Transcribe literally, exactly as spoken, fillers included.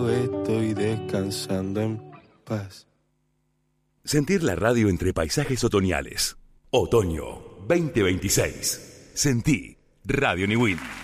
Estoy descansando en paz. Sentir la radio entre paisajes otoñales. Otoño veinte veintiséis. Sentí Radio Niwil.